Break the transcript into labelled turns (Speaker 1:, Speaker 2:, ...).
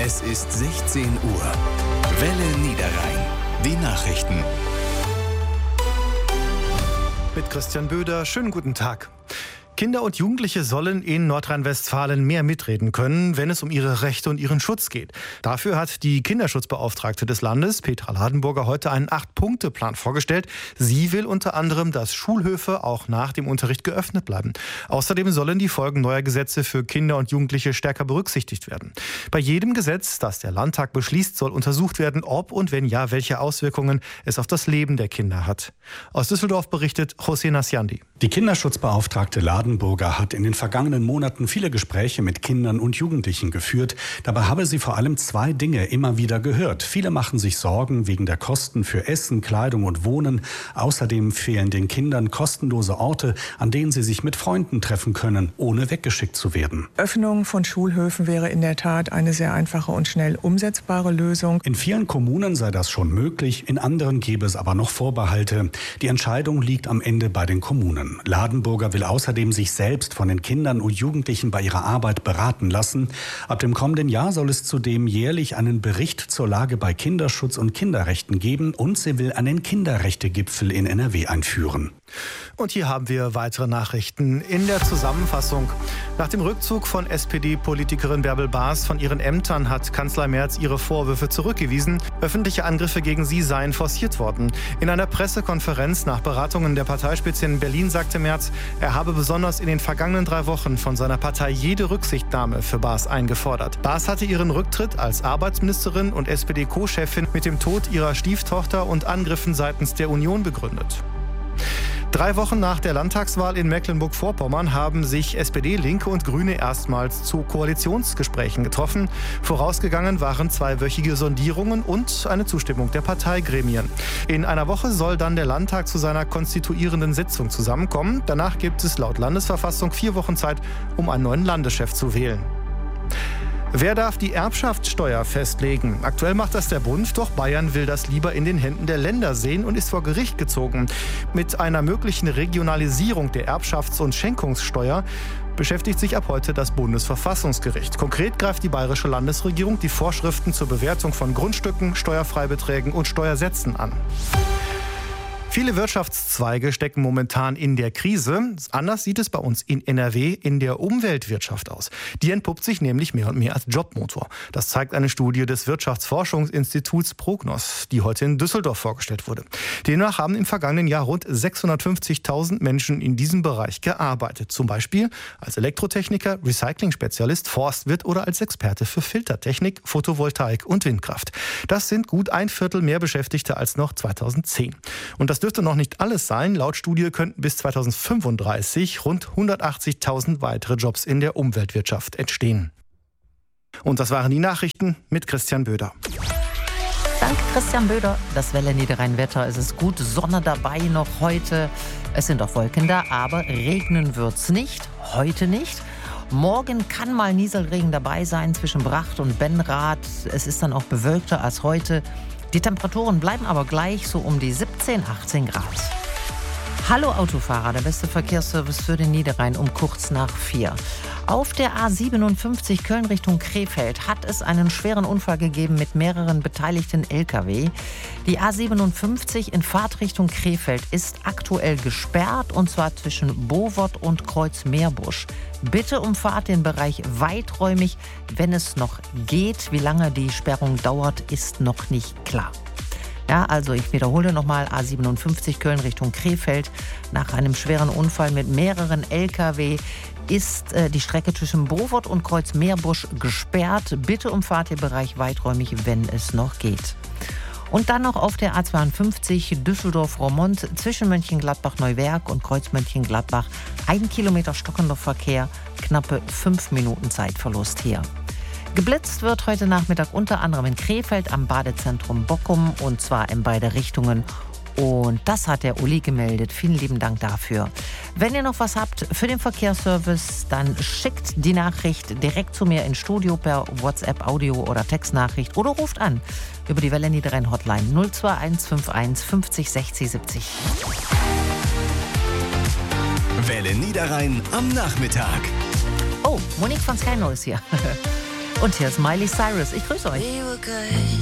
Speaker 1: Es ist 16 Uhr. Welle Niederrhein. Die Nachrichten.
Speaker 2: Mit Christian Böder. Schönen guten Tag. Kinder und Jugendliche sollen in Nordrhein-Westfalen mehr mitreden können, wenn es um ihre Rechte und ihren Schutz geht. Dafür hat die Kinderschutzbeauftragte des Landes, Petra Ladenburger, heute einen 8-Punkte-Plan vorgestellt. Sie will unter anderem, dass Schulhöfe auch nach dem Unterricht geöffnet bleiben. Außerdem sollen die Folgen neuer Gesetze für Kinder und Jugendliche stärker berücksichtigt werden. Bei jedem Gesetz, das der Landtag beschließt, soll untersucht werden, ob und wenn ja, welche Auswirkungen es auf das Leben der Kinder hat. Aus Düsseldorf berichtet José Nasciandi.
Speaker 3: Die Kinderschutzbeauftragte Ladenburger hat in den vergangenen Monaten viele Gespräche mit Kindern und Jugendlichen geführt. Dabei habe sie vor allem 2 Dinge immer wieder gehört. Viele machen sich Sorgen wegen der Kosten für Essen, Kleidung und Wohnen. Außerdem fehlen den Kindern kostenlose Orte, an denen sie sich mit Freunden treffen können, ohne weggeschickt zu werden.
Speaker 4: Öffnung von Schulhöfen wäre in der Tat eine sehr einfache und schnell umsetzbare Lösung.
Speaker 3: In vielen Kommunen sei das schon möglich, in anderen gäbe es aber noch Vorbehalte. Die Entscheidung liegt am Ende bei den Kommunen. Ladenburger will außerdem sich selbst von den Kindern und Jugendlichen bei ihrer Arbeit beraten lassen. Ab dem kommenden Jahr soll es zudem jährlich einen Bericht zur Lage bei Kinderschutz und Kinderrechten geben und sie will einen Kinderrechtegipfel in NRW einführen.
Speaker 2: Und hier haben wir weitere Nachrichten in der Zusammenfassung. Nach dem Rückzug von SPD-Politikerin Bärbel Baas von ihren Ämtern hat Kanzler Merz ihre Vorwürfe zurückgewiesen. Öffentliche Angriffe gegen sie seien forciert worden. In einer Pressekonferenz nach Beratungen der Parteispitze in Berlin sagte Merz, er habe besonders in den vergangenen 3 Wochen von seiner Partei jede Rücksichtnahme für Baas eingefordert. Baas hatte ihren Rücktritt als Arbeitsministerin und SPD-Co-Chefin mit dem Tod ihrer Stieftochter und Angriffen seitens der Union begründet. 3 Wochen nach der Landtagswahl in Mecklenburg-Vorpommern haben sich SPD, Linke und Grüne erstmals zu Koalitionsgesprächen getroffen. Vorausgegangen waren 2-wöchige Sondierungen und eine Zustimmung der Parteigremien. In einer Woche soll dann der Landtag zu seiner konstituierenden Sitzung zusammenkommen. Danach gibt es laut Landesverfassung 4 Wochen Zeit, um einen neuen Landeschef zu wählen. Wer darf die Erbschaftssteuer festlegen? Aktuell macht das der Bund, doch Bayern will das lieber in den Händen der Länder sehen und ist vor Gericht gezogen. Mit einer möglichen Regionalisierung der Erbschafts- und Schenkungssteuer beschäftigt sich ab heute das Bundesverfassungsgericht. Konkret greift die bayerische Landesregierung die Vorschriften zur Bewertung von Grundstücken, Steuerfreibeträgen und Steuersätzen an. Viele Wirtschaftszweige stecken momentan in der Krise. Anders sieht es bei uns in NRW in der Umweltwirtschaft aus. Die entpuppt sich nämlich mehr und mehr als Jobmotor. Das zeigt eine Studie des Wirtschaftsforschungsinstituts Prognos, die heute in Düsseldorf vorgestellt wurde. Demnach haben im vergangenen Jahr rund 650.000 Menschen in diesem Bereich gearbeitet. Zum Beispiel als Elektrotechniker, Recycling-Spezialist, Forstwirt oder als Experte für Filtertechnik, Photovoltaik und Windkraft. Das sind gut 1/4 mehr Beschäftigte als noch 2010. Und das dürfte noch nicht alles sein. Laut Studie könnten bis 2035 rund 180.000 weitere Jobs in der Umweltwirtschaft entstehen. Und das waren die Nachrichten mit Christian Böder.
Speaker 5: Danke, Christian Böder. Das Welle Niederrhein-Wetter. Es ist gut Sonne dabei noch heute. Es sind auch Wolken da, aber regnen wird's nicht. Heute nicht. Morgen kann mal Nieselregen dabei sein zwischen Bracht und Benrath. Es ist dann auch bewölkter als heute. Die Temperaturen bleiben aber gleich, so um die 17, 18 Grad. Hallo Autofahrer, der beste Verkehrsservice für den Niederrhein um kurz nach 4. Auf der A57 Köln Richtung Krefeld hat es einen schweren Unfall gegeben mit mehreren beteiligten Lkw. Die A57 in Fahrtrichtung Krefeld ist aktuell gesperrt, und zwar zwischen Bowort und Kreuzmeerbusch. Bitte umfahrt den Bereich weiträumig, wenn es noch geht. Wie lange die Sperrung dauert, ist noch nicht klar. Ja, also ich wiederhole nochmal, A57 Köln Richtung Krefeld. Nach einem schweren Unfall mit mehreren Lkw ist die Strecke zwischen Bowort und Kreuzmeerbusch gesperrt. Bitte umfahrt den Bereich weiträumig, wenn es noch geht. Und dann noch auf der A52 Düsseldorf-Roermond zwischen Mönchengladbach-Neuwerk und Kreuz-Mönchengladbach. 1 Kilometer stockender Verkehr, knappe 5 Minuten Zeitverlust hier. Geblitzt wird heute Nachmittag unter anderem in Krefeld am Badezentrum Bockum, und zwar in beide Richtungen. Und das hat der Uli gemeldet. Vielen lieben Dank dafür. Wenn ihr noch was habt für den Verkehrsservice, dann schickt die Nachricht direkt zu mir ins Studio per WhatsApp, Audio oder Textnachricht oder ruft an über die Welle Niederrhein Hotline 02151 50 60 70.
Speaker 1: Welle Niederrhein am Nachmittag.
Speaker 5: Oh, Monique von Sky ist hier. Und hier ist Miley Cyrus. Ich grüße euch.